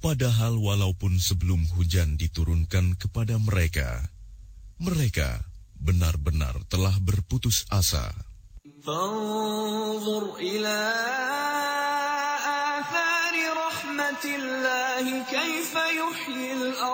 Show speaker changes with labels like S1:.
S1: Padahal walaupun sebelum hujan diturunkan kepada mereka, mereka benar-benar telah berputus asa.
S2: فانظر إلى آثار رحمة الله كيف يحيي الأرض